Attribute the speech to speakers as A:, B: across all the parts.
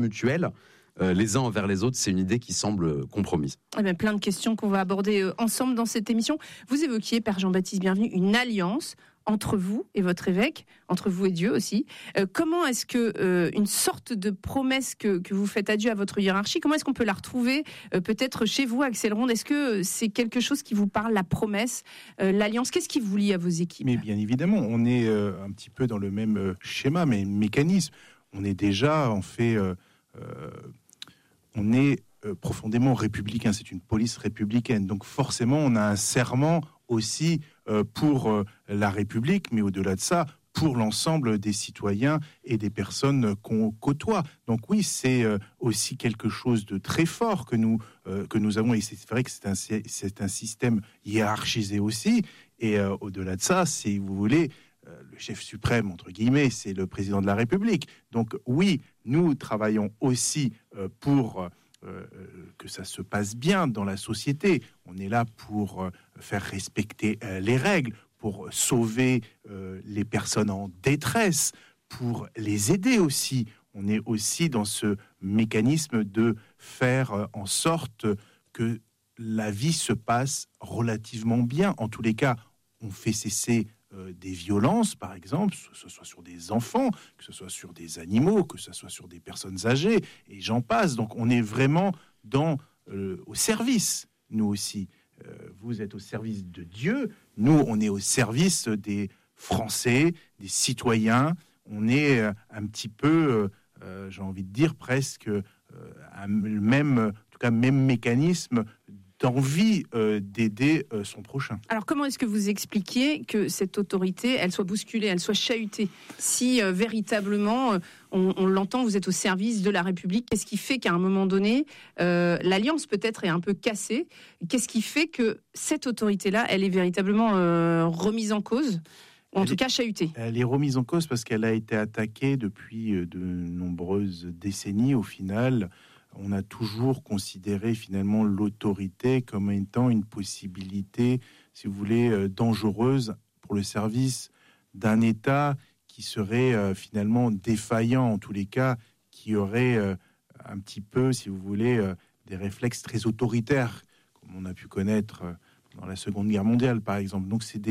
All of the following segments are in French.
A: mutuelle les uns envers les autres, c'est une idée qui semble compromise.
B: Eh bien, plein de questions qu'on va aborder ensemble dans cette émission. Vous évoquiez, Père Jean-Baptiste Bienvenu, une alliance entre vous et votre évêque, entre vous et Dieu aussi. Comment est-ce que une sorte de promesse que vous faites à Dieu, à votre hiérarchie, comment est-ce qu'on peut la retrouver peut-être chez vous, Axel Ronde? Est-ce que c'est quelque chose qui vous parle, la promesse, l'alliance? Qu'est-ce qui vous lie à vos équipes?
C: Mais bien évidemment, on est un petit peu dans le même schéma, mais mécanisme. On est déjà, on est profondément républicain. C'est une police républicaine. Donc forcément, on a un serment aussi pour la République, mais au-delà de ça, pour l'ensemble des citoyens et des personnes qu'on côtoie. Donc oui, c'est aussi quelque chose de très fort que nous avons. Et c'est vrai que c'est un système hiérarchisé aussi. Et au-delà de ça, si vous voulez, le chef suprême, entre guillemets, c'est le président de la République. Donc oui, nous travaillons aussi pour que ça se passe bien dans la société. On est là pour faire respecter les règles, pour sauver les personnes en détresse, pour les aider aussi. On est aussi dans ce mécanisme de faire en sorte que la vie se passe relativement bien. En tous les cas, on fait cesser des violences, par exemple, que ce soit sur des enfants, que ce soit sur des animaux, que ce soit sur des personnes âgées, et j'en passe. Donc on est vraiment au service, nous aussi. Vous êtes au service de Dieu, nous on est au service des Français, des citoyens. On est un petit peu, j'ai envie de dire presque, même mécanisme d'envie d'aider son prochain.
B: Alors comment est-ce que vous expliquiez que cette autorité, elle soit bousculée, elle soit chahutée, si véritablement, on l'entend, vous êtes au service de la République? Qu'est-ce qui fait qu'à un moment donné, l'alliance peut-être est un peu cassée? Qu'est-ce qui fait que cette autorité-là, elle est véritablement remise en cause? En tout cas, chahutée.
C: Elle est remise en cause parce qu'elle a été attaquée depuis de nombreuses décennies. Au final, on a toujours considéré finalement l'autorité comme étant une possibilité, si vous voulez, dangereuse pour le service d'un État qui serait finalement défaillant, en tous les cas, qui aurait un petit peu, si vous voulez, des réflexes très autoritaires, comme on a pu connaître dans la Seconde Guerre mondiale, par exemple. Donc c'est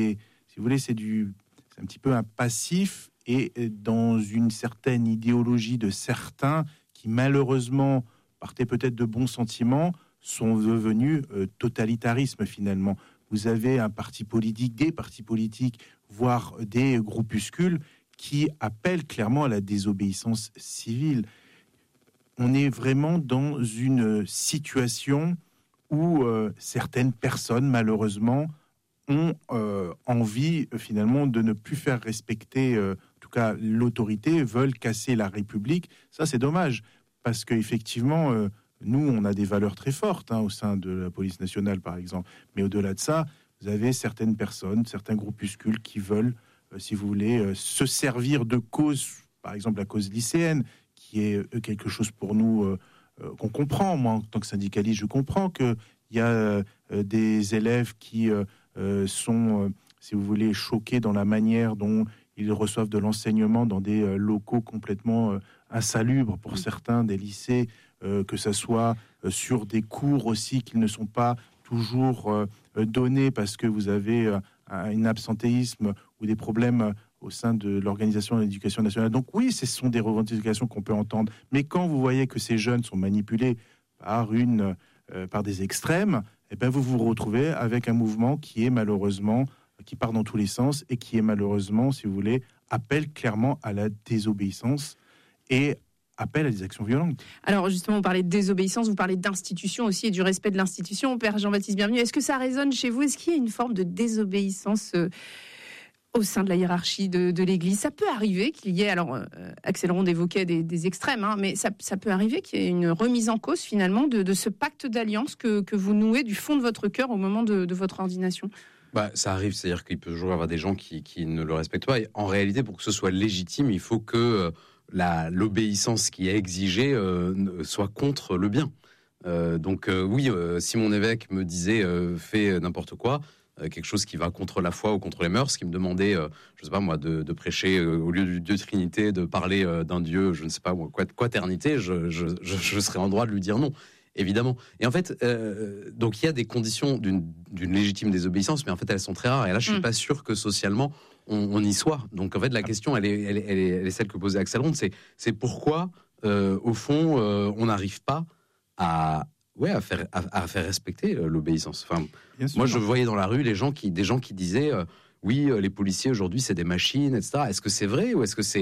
C: un petit peu un passif et dans une certaine idéologie de certains qui malheureusement partaient peut-être de bons sentiments, sont devenus totalitarisme finalement. Vous avez un parti politique, des partis politiques, voire des groupuscules qui appellent clairement à la désobéissance civile. On est vraiment dans une situation où certaines personnes, malheureusement, ont envie finalement de ne plus faire respecter, en tout cas l'autorité, veulent casser la République. Ça, c'est dommage. Parce qu'effectivement, nous, on a des valeurs très fortes au sein de la police nationale, par exemple. Mais au-delà de ça, vous avez certaines personnes, certains groupuscules qui veulent, si vous voulez, se servir de causes, par exemple la cause lycéenne, qui est quelque chose pour nous qu'on comprend. Moi, en tant que syndicaliste, je comprends qu'il y a des élèves qui sont, si vous voulez, choqués dans la manière dont ils reçoivent de l'enseignement dans des locaux complètement insalubres pour certains des lycées, que ça soit sur des cours aussi qui ne sont pas toujours donnés parce que vous avez un absentéisme ou des problèmes au sein de l'organisation de l'éducation nationale. Donc oui, ce sont des revendications qu'on peut entendre. Mais quand vous voyez que ces jeunes sont manipulés par des extrêmes, eh ben vous vous retrouvez avec un mouvement qui est malheureusement, qui part dans tous les sens et qui est malheureusement, si vous voulez, appelle clairement à la désobéissance et appelle à des actions violentes.
B: Alors justement, vous parlez de désobéissance, vous parlez d'institution aussi et du respect de l'institution. Père Jean-Baptiste Bienvenu, est-ce que ça résonne chez vous? Est-ce qu'il y a une forme de désobéissance au sein de la hiérarchie de l'Église? Ça peut arriver qu'il y ait, alors Axel Ronde évoquait des extrêmes, mais ça peut arriver qu'il y ait une remise en cause finalement de ce pacte d'alliance que vous nouez du fond de votre cœur au moment de votre ordination.
A: Ça arrive, c'est-à-dire qu'il peut toujours y avoir des gens qui ne le respectent pas. Et en réalité, pour que ce soit légitime, il faut que l'obéissance qui est exigée soit contre le bien. Donc oui, si mon évêque me disait fais n'importe quoi, quelque chose qui va contre la foi ou contre les mœurs, qui me demandait, je sais pas moi, de prêcher au lieu du Dieu Trinité, de parler d'un Dieu, je ne sais pas moi, quaternité, je serais en droit de lui dire non. Évidemment. Et en fait, donc il y a des conditions d'une légitime désobéissance, mais en fait elles sont très rares. Et là, je suis pas sûr que socialement on y soit. Donc en fait, la question, elle est celle que posait Axel Ronde, c'est pourquoi, au fond, on n'arrive pas à faire respecter l'obéissance. Enfin, moi, je voyais dans la rue des gens qui disaient oui, les policiers aujourd'hui c'est des machines, etc. Est-ce que c'est vrai ou est-ce que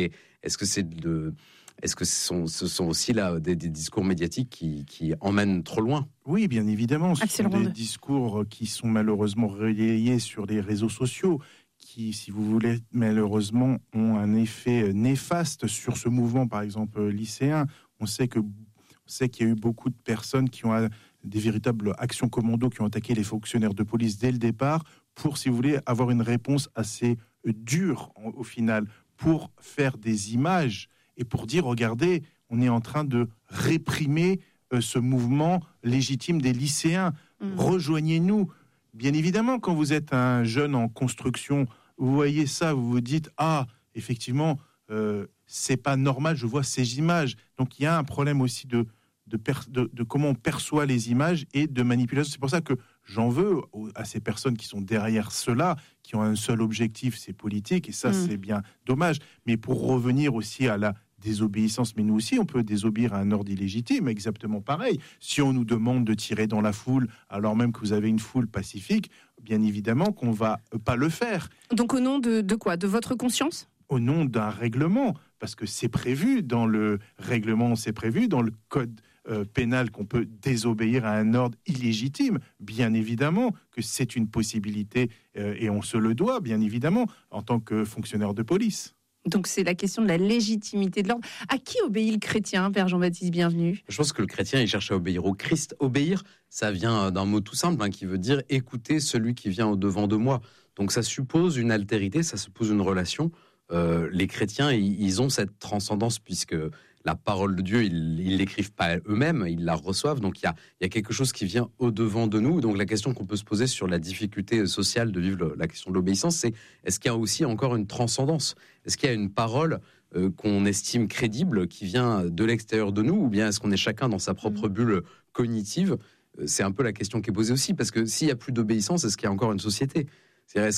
A: ce sont aussi là des discours médiatiques qui emmènent trop loin?
C: Oui, bien évidemment. Ce sont des discours qui sont malheureusement relayés sur les réseaux sociaux, qui, si vous voulez, malheureusement, ont un effet néfaste sur ce mouvement, par exemple, lycéen. On sait qu'il y a eu beaucoup de personnes qui ont des véritables actions commando, qui ont attaqué les fonctionnaires de police dès le départ, pour, si vous voulez, avoir une réponse assez dure, au final, pour faire des images et pour dire, regardez, on est en train de réprimer ce mouvement légitime des lycéens. Rejoignez-nous. Bien évidemment, quand vous êtes un jeune en construction, vous voyez ça, vous vous dites, ah, effectivement, c'est pas normal, je vois ces images. Donc, il y a un problème aussi de comment on perçoit les images et de manipulation. C'est pour ça que j'en veux à ces personnes qui sont derrière cela, qui ont un seul objectif, c'est politique, et ça, c'est bien dommage. Mais pour revenir aussi à la désobéissance, mais nous aussi, on peut désobéir à un ordre illégitime, exactement pareil. Si on nous demande de tirer dans la foule, alors même que vous avez une foule pacifique, bien évidemment qu'on va pas le faire.
B: Donc au nom de quoi? De votre conscience?
C: Au nom d'un règlement, parce que c'est prévu dans le règlement, c'est prévu dans le code pénal qu'on peut désobéir à un ordre illégitime. Bien évidemment que c'est une possibilité et on se le doit, bien évidemment, en tant que fonctionnaire de police.
B: Donc c'est la question de la légitimité de l'ordre. À qui obéit le chrétien, Père Jean-Baptiste Bienvenu?
A: Je pense que le chrétien, il cherche à obéir au Christ. Obéir, ça vient d'un mot tout simple, qui veut dire écouter celui qui vient au-devant de moi. Donc ça suppose une altérité, ça suppose une relation. Les chrétiens, ils ont cette transcendance, puisque la parole de Dieu, ils l'écrivent pas eux-mêmes, ils la reçoivent. Donc il y a quelque chose qui vient au-devant de nous. Donc la question qu'on peut se poser sur la difficulté sociale de vivre la question de l'obéissance, c'est est-ce qu'il y a aussi encore une transcendance? Est-ce qu'il y a une parole qu'on estime crédible qui vient de l'extérieur de nous, ou bien est-ce qu'on est chacun dans sa propre bulle cognitive? C'est un peu la question qui est posée aussi, parce que s'il n'y a plus d'obéissance, est-ce qu'il y a encore une société? C'est-à-dire,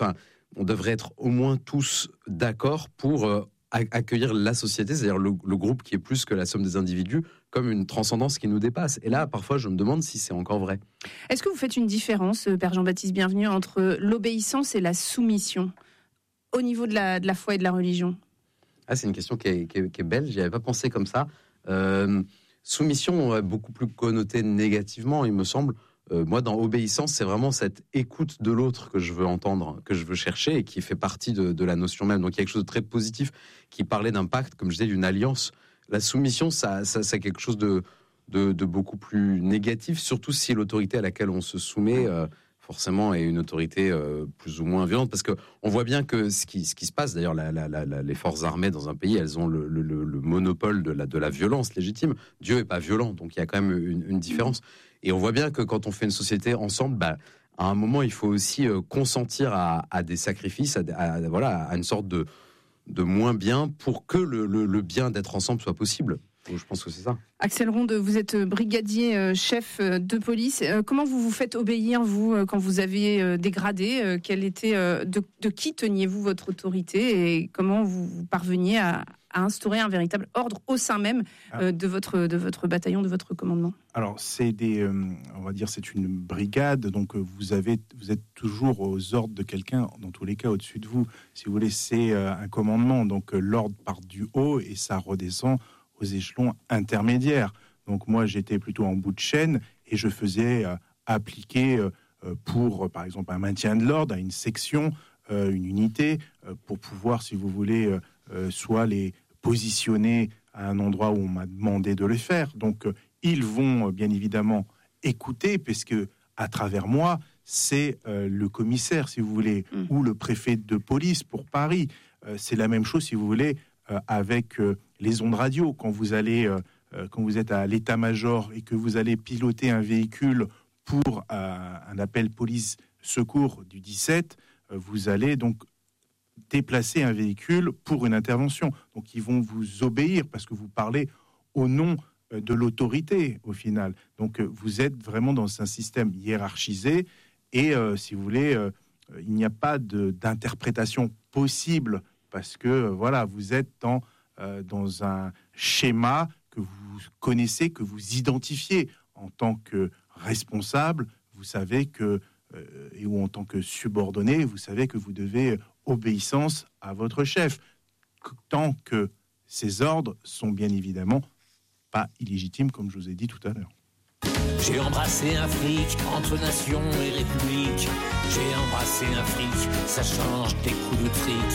A: on devrait être au moins tous d'accord pour accueillir la société, c'est-à-dire le groupe qui est plus que la somme des individus, comme une transcendance qui nous dépasse. Et là, parfois, je me demande si c'est encore vrai.
B: Est-ce que vous faites une différence, Père Jean-Baptiste Bienvenu, entre l'obéissance et la soumission au niveau de la foi et de la religion?
A: C'est une question qui est belle, j'y avais pas pensé comme ça. Soumission, beaucoup plus connotée négativement, il me semble. Moi, dans obéissance, c'est vraiment cette écoute de l'autre que je veux entendre, que je veux chercher, et qui fait partie de la notion même. Donc, il y a quelque chose de très positif qui parlait d'un pacte, comme je disais, d'une alliance. La soumission, ça c'est quelque chose de beaucoup plus négatif, surtout si l'autorité à laquelle on se soumet, forcément, est une autorité plus ou moins violente. Parce qu'on voit bien que ce qui se passe, d'ailleurs, les forces armées dans un pays, elles ont le monopole de la violence légitime. Dieu n'est pas violent, donc il y a quand même une différence. Et on voit bien que quand on fait une société ensemble, à un moment, il faut aussi consentir à des sacrifices, à une sorte de moins bien pour que le bien d'être ensemble soit possible. Donc, je pense que c'est ça.
B: Axel Ronde, vous êtes brigadier chef de police. Comment vous vous faites obéir, vous, quand vous avez dégradé? De qui teniez-vous votre autorité et comment vous parveniez à instaurer un véritable ordre au sein même de votre bataillon, de votre commandement? Alors,
C: c'est on va dire, c'est une brigade, donc vous êtes toujours aux ordres de quelqu'un, dans tous les cas au-dessus de vous. Si vous voulez, c'est un commandement, donc l'ordre part du haut et ça redescend aux échelons intermédiaires. Donc moi, j'étais plutôt en bout de chaîne et je faisais appliquer pour, par exemple, un maintien de l'ordre à une section, une unité, pour pouvoir, si vous voulez, soit les positionner à un endroit où on m'a demandé de le faire. Donc, ils vont bien évidemment écouter, puisque à travers moi, c'est le commissaire, si vous voulez, ou le préfet de police pour Paris. C'est la même chose, si vous voulez, avec les ondes radio. Quand vous êtes à l'état-major et que vous allez piloter un véhicule pour un appel police secours du 17, vous allez donc déplacer un véhicule pour une intervention. Donc ils vont vous obéir parce que vous parlez au nom de l'autorité au final. Donc vous êtes vraiment dans un système hiérarchisé et si vous voulez, il n'y a pas d'interprétation possible parce que voilà, vous êtes dans un schéma que vous connaissez, que vous identifiez en tant que responsable. Vous savez que ou en tant que subordonné, vous savez que vous devez obéissance à votre chef, tant que ces ordres sont bien évidemment pas illégitimes, comme je vous ai dit tout à l'heure.
D: J'ai embrassé un flic entre nation et république. J'ai embrassé un flic, ça change des coups de fric.